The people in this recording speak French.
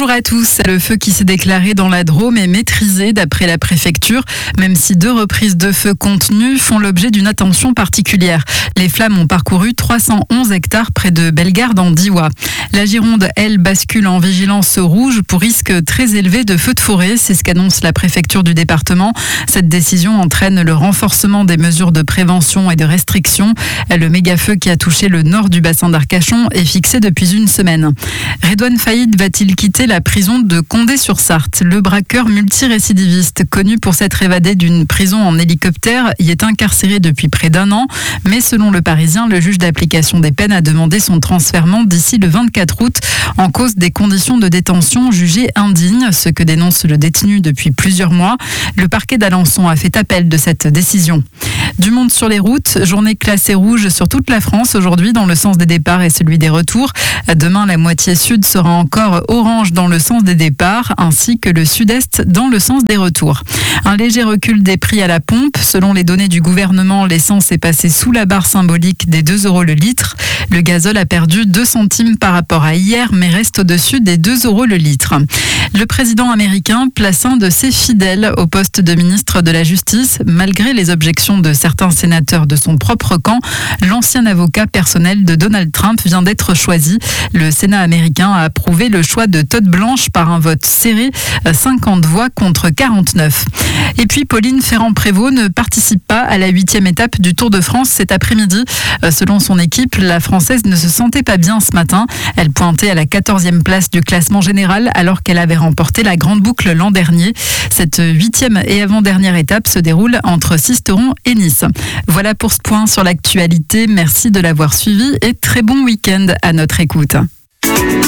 Bonjour à tous. Le feu qui s'est déclaré dans la Drôme est maîtrisé d'après la préfecture, même si 2 reprises de feu contenues font l'objet d'une attention particulière. Les flammes ont parcouru 311 hectares près de Bellegarde en Diois. La Gironde, elle, bascule en vigilance rouge pour risque très élevé de feux de forêt. C'est ce qu'annonce la préfecture du département. Cette décision entraîne le renforcement des mesures de prévention et de restriction. Le méga-feu qui a touché le nord du bassin d'Arcachon est fixé depuis une semaine. Redouane Faïd va-t-il quitter la prison de Condé-sur-Sarthe? Le braqueur multirécidiviste, connu pour s'être évadé d'une prison en hélicoptère, y est incarcéré depuis près d'1 an. Mais selon Le Parisien, le juge d'application des peines a demandé son transfèrement d'ici le 24 août en cause des conditions de détention jugées indignes, ce que dénonce le détenu depuis plusieurs mois. Le parquet d'Alençon a fait appel de cette décision. Du monde sur les routes, journée classée rouge sur toute la France aujourd'hui dans le sens des départs et celui des retours. Demain, la moitié sud sera encore orange dans le sens des départs ainsi que le sud-est dans le sens des retours. Un léger recul des prix à la pompe. Selon les données du gouvernement, l'essence est passée sous la barre symbolique des 2 € le litre. Le gazole a perdu 2 centimes par rapport à hier, mais reste au-dessus des 2 € le litre. Le président américain place un de ses fidèles au poste de ministre de la Justice, malgré les objections de certains sénateurs de son propre camp. L'ancien avocat personnel de Donald Trump vient d'être choisi. Le Sénat américain a approuvé le choix de Todd Blanche par un vote serré, 50 voix contre 49. Et puis Pauline Ferrand-Prévot ne participe pas à la 8e étape du Tour de France cet après-midi. Selon son équipe, la Française ne se sentait pas bien ce matin. Elle pointait à la 14e place du classement général alors qu'elle avait remporté la grande boucle l'an dernier. Cette 8e et avant-dernière étape se déroule entre Sisteron et Nice. Voilà pour ce point sur l'actualité. Merci de l'avoir suivi et très bon week-end à notre écoute.